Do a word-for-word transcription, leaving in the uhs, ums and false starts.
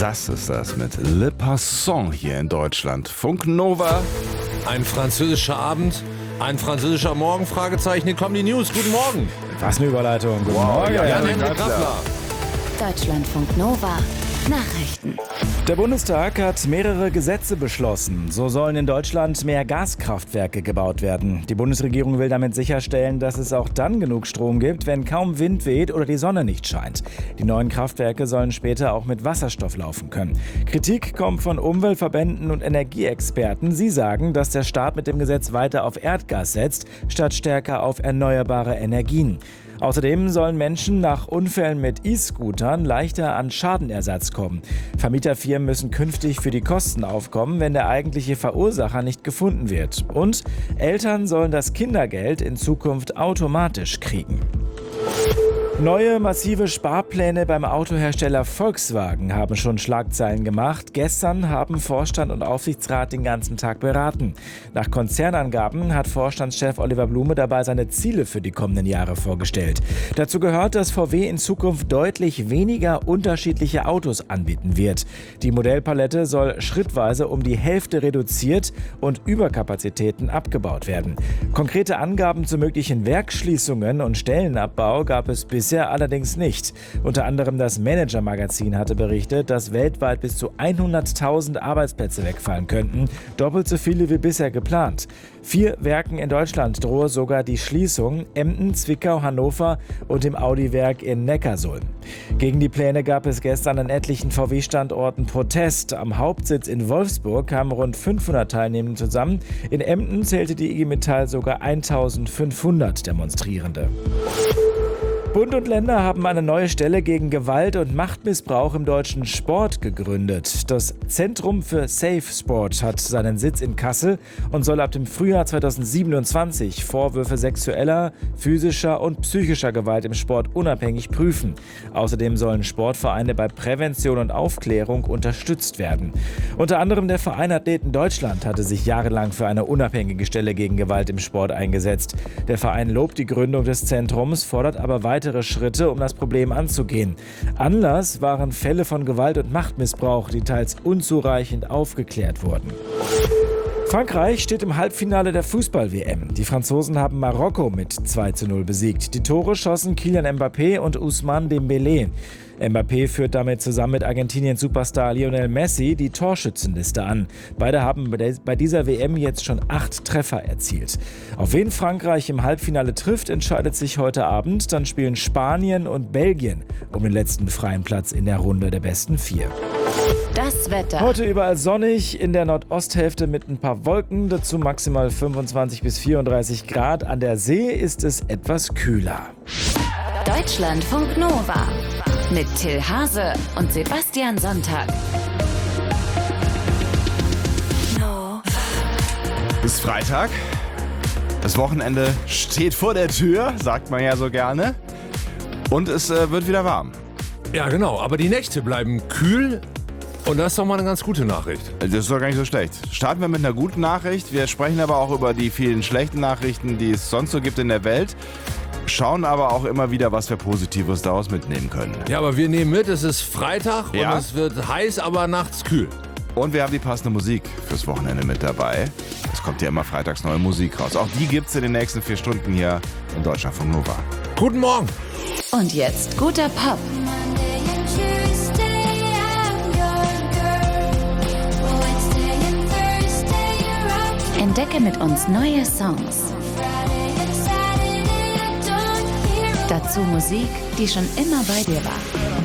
Sass ist das mit Le Passant hier in Deutschland. Funk Nova. Ein französischer Abend, ein französischer Morgen, Fragezeichen. Hier kommen die News. Guten Morgen. Was eine Überleitung. Guten Wow, Morgen. ja, Jan-Henrik Graffler. Deutschlandfunk Nova. Nachrichten. Der Bundestag hat mehrere Gesetze beschlossen. So sollen in Deutschland mehr Gaskraftwerke gebaut werden. Die Bundesregierung will damit sicherstellen, dass es auch dann genug Strom gibt, wenn kaum Wind weht oder die Sonne nicht scheint. Die neuen Kraftwerke sollen später auch mit Wasserstoff laufen können. Kritik kommt von Umweltverbänden und Energieexperten. Sie sagen, dass der Staat mit dem Gesetz weiter auf Erdgas setzt, statt stärker auf erneuerbare Energien. Außerdem sollen Menschen nach Unfällen mit E-Scootern leichter an Schadenersatz kommen. Vermieterfirmen müssen künftig für die Kosten aufkommen, wenn der eigentliche Verursacher nicht gefunden wird. Und Eltern sollen das Kindergeld in Zukunft automatisch kriegen. Neue massive Sparpläne beim Autohersteller Volkswagen haben schon Schlagzeilen gemacht. Gestern haben Vorstand und Aufsichtsrat den ganzen Tag beraten. Nach Konzernangaben hat Vorstandschef Oliver Blume dabei seine Ziele für die kommenden Jahre vorgestellt. Dazu gehört, dass V W in Zukunft deutlich weniger unterschiedliche Autos anbieten wird. Die Modellpalette soll schrittweise um die Hälfte reduziert und Überkapazitäten abgebaut werden. Konkrete Angaben zu möglichen Werksschließungen und Stellenabbau gab es bisher allerdings nicht. Unter anderem das Manager-Magazin hatte berichtet, dass weltweit bis zu hunderttausend Arbeitsplätze wegfallen könnten, doppelt so viele wie bisher geplant. Vier Werken in Deutschland drohe sogar die Schließung: Emden, Zwickau, Hannover und im Audi-Werk in Neckarsulm. Gegen die Pläne gab es gestern an etlichen V W-Standorten Protest. Am Hauptsitz in Wolfsburg kamen rund fünfhundert Teilnehmende zusammen. In Emden zählte die I G Metall sogar eintausendfünfhundert Demonstrierende. Bund und Länder haben eine neue Stelle gegen Gewalt und Machtmissbrauch im deutschen Sport gegründet. Das Zentrum für Safe Sport hat seinen Sitz in Kassel und soll ab dem Frühjahr zweitausendsiebenundzwanzig Vorwürfe sexueller, physischer und psychischer Gewalt im Sport unabhängig prüfen. Außerdem sollen Sportvereine bei Prävention und Aufklärung unterstützt werden. Unter anderem der Verein Athleten Deutschland hatte sich jahrelang für eine unabhängige Stelle gegen Gewalt im Sport eingesetzt. Der Verein lobt die Gründung des Zentrums, fordert aber weiter weitere Schritte, um das Problem anzugehen. Anlass waren Fälle von Gewalt und Machtmissbrauch, die teils unzureichend aufgeklärt wurden. Frankreich steht im Halbfinale der Fußball-W M. Die Franzosen haben Marokko mit zwei zu null besiegt. Die Tore schossen Kylian Mbappé und Ousmane Dembélé. Mbappé führt damit zusammen mit Argentiniens Superstar Lionel Messi die Torschützenliste an. Beide haben bei dieser W M jetzt schon acht Treffer erzielt. Auf wen Frankreich im Halbfinale trifft, entscheidet sich heute Abend. Dann spielen Spanien und Belgien um den letzten freien Platz in der Runde der besten vier. Das Wetter. Heute überall sonnig, in der Nordosthälfte mit ein paar Wolken, dazu maximal fünfundzwanzig bis vierunddreißig Grad. An der See ist es etwas kühler. Deutschlandfunk Nova mit Till Hase und Sebastian Sonntag. Bis Freitag. Das Wochenende steht vor der Tür, sagt man ja so gerne. Und es äh, wird wieder warm. Ja, genau. Aber die Nächte bleiben kühl. Und das ist doch mal eine ganz gute Nachricht. Das ist doch gar nicht so schlecht. Starten wir mit einer guten Nachricht. Wir sprechen aber auch über die vielen schlechten Nachrichten, die es sonst so gibt in der Welt. Schauen aber auch immer wieder, was wir Positives daraus mitnehmen können. Ja, aber wir nehmen mit, es ist Freitag Ja. und es wird heiß, aber nachts kühl. Und wir haben die passende Musik fürs Wochenende mit dabei. Es kommt ja immer freitags neue Musik raus. Auch die gibt's in den nächsten vier Stunden hier in Deutschlandfunk Nova. Guten Morgen. Und jetzt guter Pop. Entdecke mit uns neue Songs. Dazu Musik, die schon immer bei dir war.